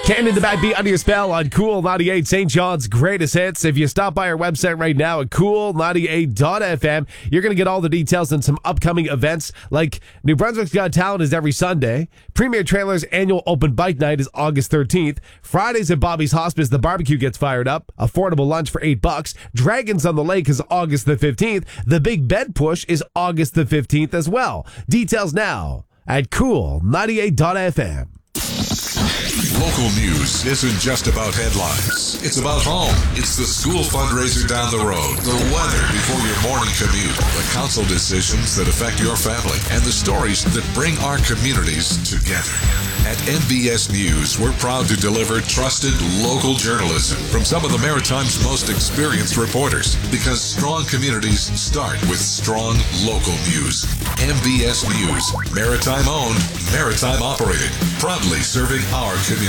Ken in the backbeat under your spell on Cool 98, St. John's greatest hits. If you stop by our website right now at cool98.fm, you're going to get all the details on some upcoming events like New Brunswick's Got Talent is every Sunday. Premier Trailer's annual open bike night is August 13th. Fridays at Bobby's Hospice, the barbecue gets fired up. Affordable lunch for $8. Dragons on the Lake is August the 15th. The Big Bed Push is August the 15th as well. Details now at cool98.fm. Local news isn't just about headlines. It's about home. It's the school fundraiser down the road, the weather before your morning commute, the council decisions that affect your family, and the stories that bring our communities together. At MBS News, we're proud to deliver trusted local journalism from some of the Maritime's most experienced reporters, because strong communities start with strong local news. MBS News, Maritime owned, Maritime operated, proudly serving our communities.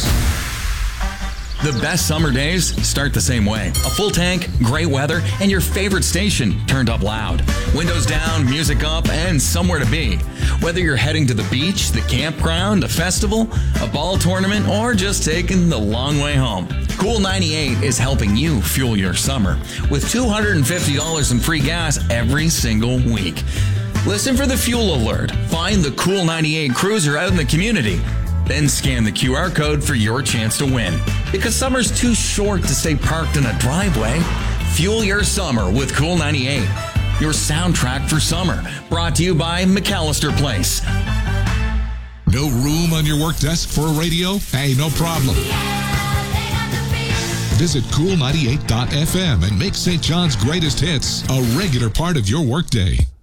The best summer days start the same way. A full tank, great weather, and your favorite station turned up loud. Windows down, music up, and somewhere to be. Whether you're heading to the beach, the campground, a festival, a ball tournament, or just taking the long way home, Cool 98 is helping you fuel your summer with $250 in free gas every single week. Listen for the fuel alert. Find the Cool 98 cruiser out in the community. Then scan the QR code for your chance to win. Because summer's too short to stay parked in a driveway. Fuel your summer with Cool 98. Your soundtrack for summer. Brought to you by McAllister Place. No room on your work desk for a radio? Hey, no problem. Visit cool98.fm and make St. John's greatest hits a regular part of your workday.